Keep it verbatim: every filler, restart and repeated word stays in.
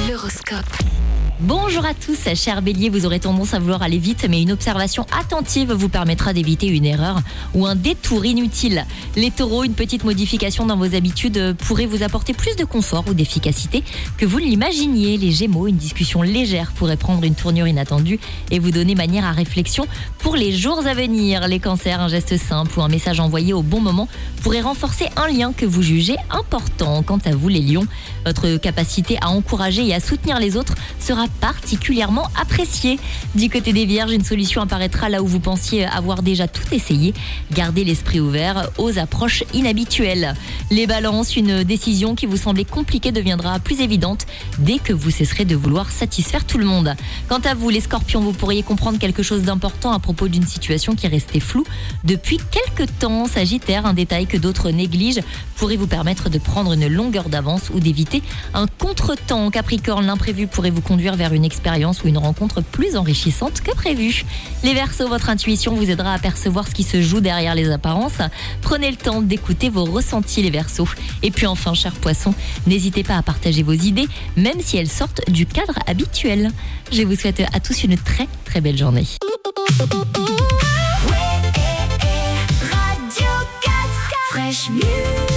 L'horoscope. Bonjour à tous, chers béliers, vous aurez tendance à vouloir aller vite, mais une observation attentive vous permettra d'éviter une erreur ou un détour inutile. Les taureaux, une petite modification dans vos habitudes pourrait vous apporter plus de confort ou d'efficacité que vous ne l'imaginiez. Les gémeaux, une discussion légère pourrait prendre une tournure inattendue et vous donner manière à réflexion pour les jours à venir. Les cancers, un geste simple ou un message envoyé au bon moment pourrait renforcer un lien que vous jugez important. Quant à vous les lions, votre capacité à encourager et à soutenir les autres sera particulièrement appréciée. Du côté des vierges, une solution apparaîtra là où vous pensiez avoir déjà tout essayé. Gardez l'esprit ouvert aux approches inhabituelles. Les balances, une décision qui vous semblait compliquée deviendra plus évidente dès que vous cesserez de vouloir satisfaire tout le monde. Quant à vous les scorpions, vous pourriez comprendre quelque chose d'important à propos d'une situation qui restait floue depuis quelque temps. Sagittaire, un détail que d'autres négligent pourrait vous permettre de prendre une longueur d'avance ou d'éviter un contretemps. Capricorne, l'imprévu pourrait vous conduire vers une expérience ou une rencontre plus enrichissante que prévu. Les Verseaux, votre intuition vous aidera à percevoir ce qui se joue derrière les apparences. Prenez le temps d'écouter vos ressentis les Verseaux. Et puis enfin, chers Poissons, n'hésitez pas à partager vos idées, même si elles sortent du cadre habituel. Je vous souhaite à tous une très très belle journée. Radio quatre, Fresh Music.